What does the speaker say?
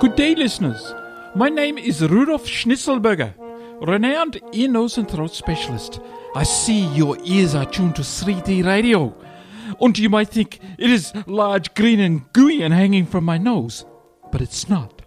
Good day, listeners. My name is Rudolf Schnitzelberger, renowned ear, nose and throat specialist. I see your ears are tuned to 3D radio. And you might think it is large, green and gooey and hanging from my nose. But it's not.